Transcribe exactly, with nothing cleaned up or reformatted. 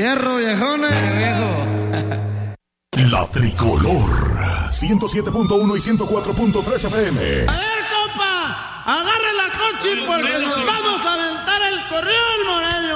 Fierro, viejones. La Tricolor, ciento siete punto uno y ciento cuatro punto tres F M. A ver, compa, agarre la coche porque nos vamos a aventar el corrión, Moreno.